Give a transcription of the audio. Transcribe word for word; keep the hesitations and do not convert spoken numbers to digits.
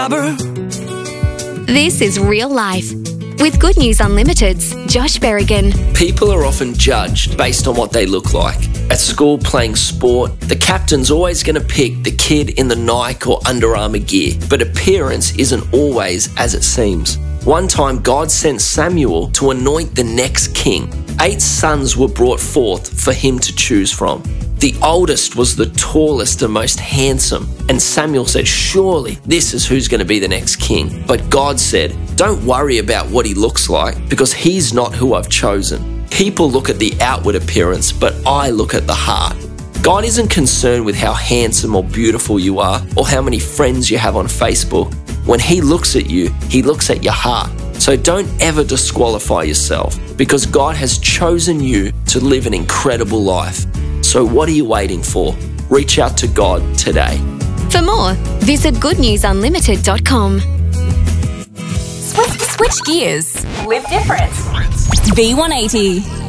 This is Real Life with Good News Unlimited's Josh Berrigan. People are often judged based on what they look like. At school playing sport, the captain's always going to pick the kid in the Nike or Under Armour gear, but appearance isn't always as it seems. One time, God sent Samuel to anoint the next king. Eight sons were brought forth for him to choose from. The oldest was the tallest and most handsome, and Samuel said, "Surely this is who's going to be the next king." But God said, "Don't worry about what he looks like, because he's not who I've chosen. People look at the outward appearance, but I look at the heart." God isn't concerned with how handsome or beautiful you are or how many friends you have on Facebook. When he looks at you, he looks at your heart. So don't ever disqualify yourself, because God has chosen you to live an incredible life. So what are you waiting for? Reach out to God today. For more, visit good news unlimited dot com. Switch, switch gears. Live different. V one eighty.